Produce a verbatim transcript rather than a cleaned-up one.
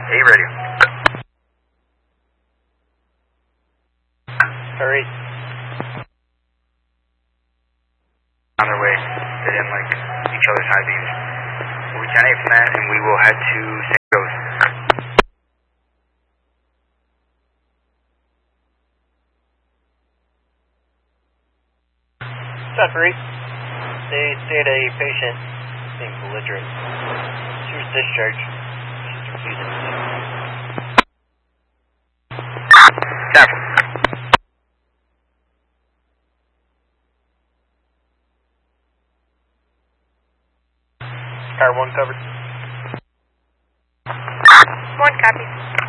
eight radio. Hurry. On their way. They didn't like each other's high beams. We'll retaliate from that and we will head to Saint Rose. South three. They state a patient being belligerent. She was discharged. She's refusing to leave. Staff. Car one covered. One copy.